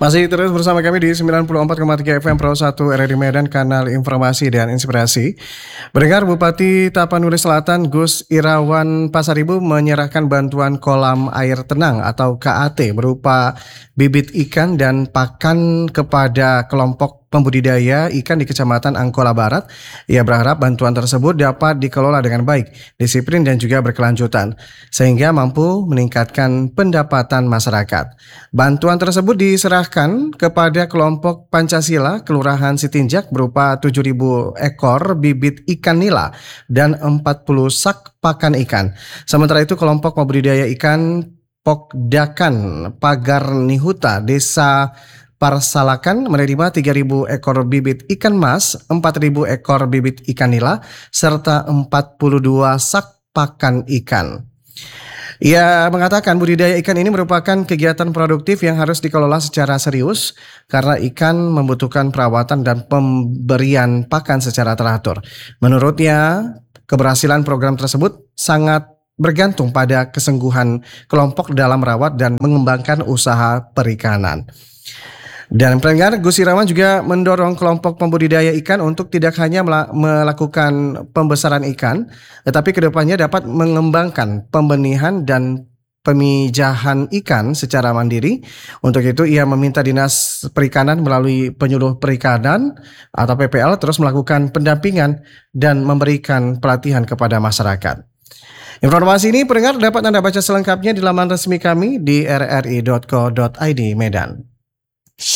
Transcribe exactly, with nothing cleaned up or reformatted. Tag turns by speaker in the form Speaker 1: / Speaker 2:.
Speaker 1: Masih terus bersama kami di sembilan puluh empat koma tiga F M Pro satu R R I Medan, kanal informasi dan inspirasi. Mendengar Bupati Tapanuli Selatan Gus Irawan Pasaribu menyerahkan bantuan kolam air tenang atau K A T berupa bibit ikan dan pakan kepada kelompok pembudidaya ikan di Kecamatan Angkola Barat. Ia berharap bantuan tersebut dapat dikelola dengan baik, disiplin dan juga berkelanjutan, sehingga mampu meningkatkan pendapatan masyarakat. Bantuan tersebut diserahkan kepada kelompok Pancasila Kelurahan Sitinjak berupa tujuh ribu ekor bibit ikan nila dan empat puluh sak pakan ikan. Sementara itu kelompok pembudidaya ikan Pokdakan Pagar Nihuta Desa Parsalakan menerima tiga ribu ekor bibit ikan mas, empat ribu ekor bibit ikan nila, serta empat puluh dua sak pakan ikan. Ia mengatakan budidaya ikan ini merupakan kegiatan produktif yang harus dikelola secara serius karena ikan membutuhkan perawatan dan pemberian pakan secara teratur. Menurutnya, keberhasilan program tersebut sangat bergantung pada kesungguhan kelompok dalam merawat dan mengembangkan usaha perikanan. Dan pendengar, Gus Irawan juga mendorong kelompok pembudidaya ikan untuk tidak hanya melakukan pembesaran ikan, tetapi kedepannya dapat mengembangkan pembenihan dan pemijahan ikan secara mandiri. Untuk itu ia meminta Dinas Perikanan melalui Penyuluh Perikanan atau P P L terus melakukan pendampingan dan memberikan pelatihan kepada masyarakat. Informasi ini pendengar dapat Anda baca selengkapnya di laman resmi kami di r r i dot co dot i d Medan.